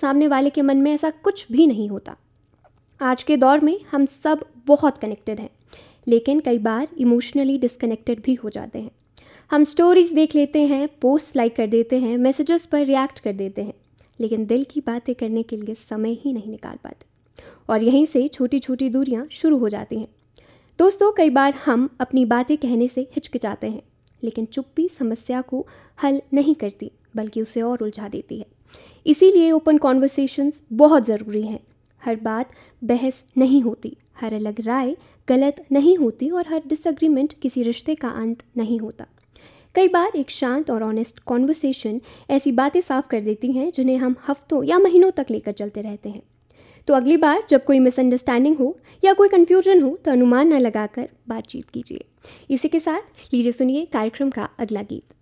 सामने वाले के मन में ऐसा कुछ भी नहीं होता। आज के दौर में हम सब बहुत कनेक्टेड हैं, लेकिन कई बार इमोशनली डिस्कनेक्टेड भी हो जाते हैं। हम स्टोरीज देख लेते हैं, पोस्ट लाइक कर देते हैं, मैसेजेस पर रिएक्ट कर देते हैं, लेकिन दिल की बातें करने के लिए समय ही नहीं निकाल पाते, और यहीं से छोटी छोटी दूरियां शुरू हो जाती हैं। दोस्तों, कई बार हम अपनी बातें कहने से हिचकिचाते हैं, लेकिन चुप्पी समस्या को हल नहीं करती, बल्कि उसे और उलझा देती है। इसीलिए ओपन कॉन्वर्सेशंस बहुत ज़रूरी हैं। हर बात बहस नहीं होती, हर अलग राय गलत नहीं होती, और हर डिसएग्रीमेंट किसी रिश्ते का अंत नहीं होता। कई बार एक शांत और ऑनेस्ट कॉन्वर्सेशन ऐसी बातें साफ कर देती हैं जिन्हें हम हफ्तों या महीनों तक लेकर चलते रहते हैं। तो अगली बार जब कोई मिसअंडरस्टैंडिंग हो या कोई कन्फ्यूजन हो तो अनुमान न लगाकर बातचीत कीजिए। इसी के साथ लीजिए सुनिए कार्यक्रम का अगला गीत।